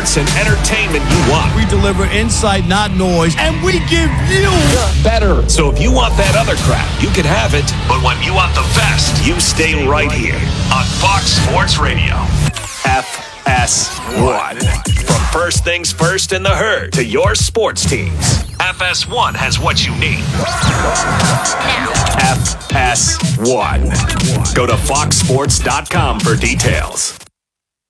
sports and entertainment you want. We deliver insight, not noise, and we give you better. So if you want that other crap, you can have it. But when you want the best, you stay right here on Fox Sports Radio. FS1. From first things first in the herd to your sports teams, FS1 has what you need. FS1. Go to foxsports.com for details.